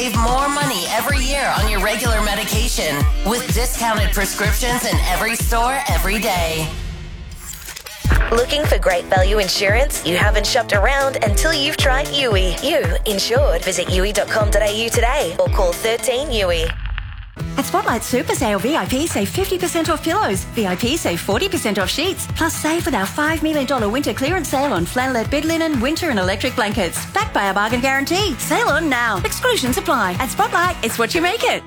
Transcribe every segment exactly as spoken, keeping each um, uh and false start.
Save more money every year on your regular medication with discounted prescriptions in every store every day. Looking for great value insurance? You haven't shopped around until you've tried U I. You insured. Visit U I dot com dot a u today or call thirteen U I. At Spotlight Super Sale, V I P save fifty percent off pillows. V I P save forty percent off sheets. Plus save with our five million dollars winter clearance sale on flannelette bed linen, winter and electric blankets. Backed by our bargain guarantee. Sale on now. Exclusions apply. At Spotlight, it's what you make it.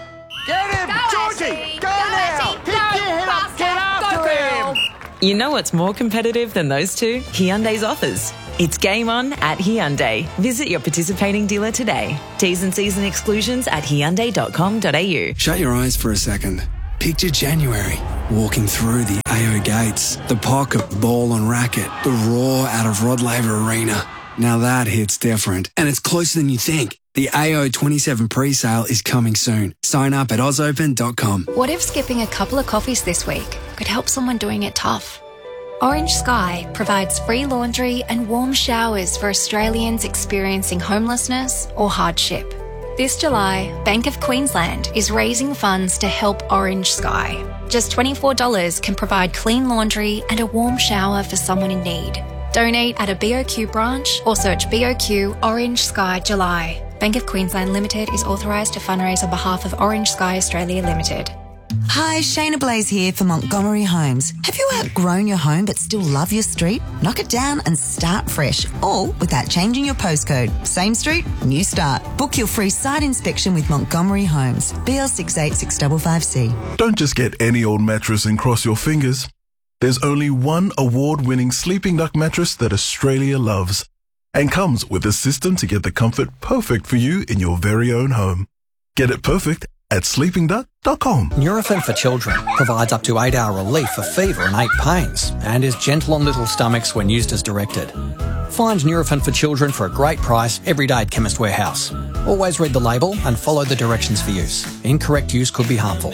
Get him! Go, Georgie! Ashley. Go, Go, now! Ashley. Hit, Go, get him up! Get faster. after Go, him! You know what's more competitive than those two? Hyundai's offers. It's game on at Hyundai. Visit your participating dealer today. T's and C's and exclusions at hyundai dot com dot a u. Shut your eyes for a second. Picture January, walking through the A O gates, the pocket ball and racket, the roar out of Rod Laver Arena. Now that hits different, and it's closer than you think. The A O twenty-seven pre-sale is coming soon. Sign up at oz open dot com. What if skipping a couple of coffees this week could help someone doing it tough? Orange Sky provides free laundry and warm showers for Australians experiencing homelessness or hardship. This July, Bank of Queensland is raising funds to help Orange Sky. Just twenty-four dollars can provide clean laundry and a warm shower for someone in need. Donate at a B O Q branch or search B O Q Orange Sky July. Bank of Queensland Limited is authorised to fundraise on behalf of Orange Sky Australia Limited. Hi, Shayna Blaze here for Montgomery Homes. Have you outgrown your home but still love your street? Knock it down and start fresh, all without changing your postcode. Same street, new start. Book your free site inspection with Montgomery Homes. B L six eight six five five C. Don't just get any old mattress and cross your fingers. There's only one award-winning Sleeping Duck mattress that Australia loves and comes with a system to get the comfort perfect for you in your very own home. Get it perfect at sleeping duck dot com. Nurofen for Children provides up to eight hour relief for fever and ache pains and is gentle on little stomachs when used as directed. Find Nurofen for Children for a great price every day at Chemist Warehouse. Always read the label and follow the directions for use. Incorrect use could be harmful.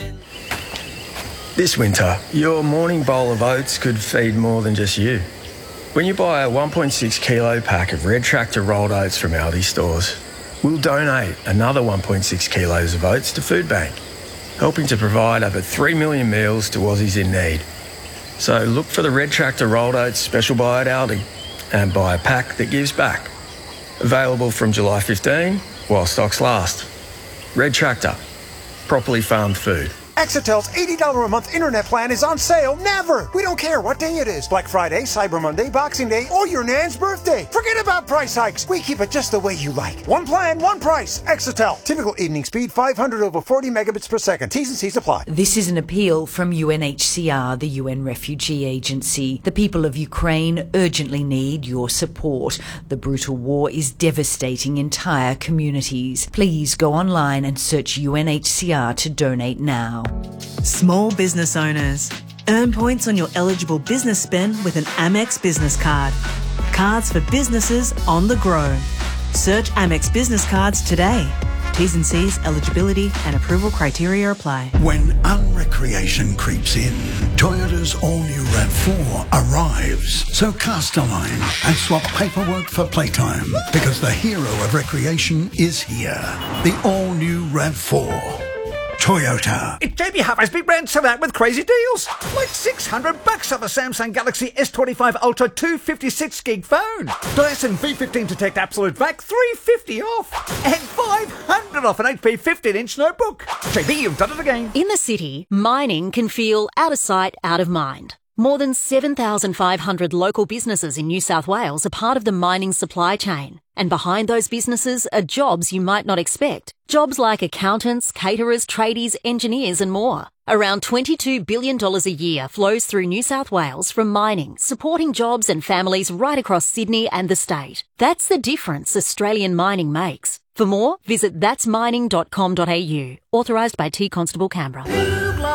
This winter, your morning bowl of oats could feed more than just you. When you buy a one point six kilo pack of Red Tractor rolled oats from Aldi stores, we'll donate another one point six kilos of oats to Food Bank, helping to provide over three million meals to Aussies in need. So look for the Red Tractor rolled oats special buy at Aldi and buy a pack that gives back. Available from July fifteenth while stocks last. Red Tractor, properly farmed food. Exetel's eighty dollars a month internet plan is on sale never. We don't care what day it is. Black Friday, Cyber Monday, Boxing Day, or your nan's birthday. Forget about price hikes. We keep it just the way you like. One plan, one price. Exetel. Typical evening speed five hundred over forty megabits per second. T's and C's apply. This is an appeal from U N H C R, the U N Refugee Agency. The people of Ukraine urgently need your support. The brutal war is devastating entire communities. Please go online and search U N H C R to donate now. Small business owners. Earn points on your eligible business spend with an Amex business card. Cards for businesses on the grow. Search Amex Business Cards today. T's and C's, eligibility and approval criteria apply. When unrecreation creeps in, Toyota's all-new RAV four arrives. So cast a line and swap paperwork for playtime, because the hero of recreation is here. The all-new RAV four. Toyota. It's J B Hubbard's big brand sale out with crazy deals. Like six hundred bucks off a Samsung Galaxy S twenty-five Ultra two fifty-six gig phone. Dyson V fifteen Detect Absolute Vac three fifty off. And five hundred off an H P fifteen inch notebook. J B, you've done it again. In the city, mining can feel out of sight, out of mind. More than seven thousand five hundred local businesses in New South Wales are part of the mining supply chain. And behind those businesses are jobs you might not expect. Jobs like accountants, caterers, tradies, engineers and more. Around twenty-two billion dollars a year flows through New South Wales from mining, supporting jobs and families right across Sydney and the state. That's the difference Australian mining makes. For more, visit that's mining dot com dot a u. Authorised by T Constable Canberra.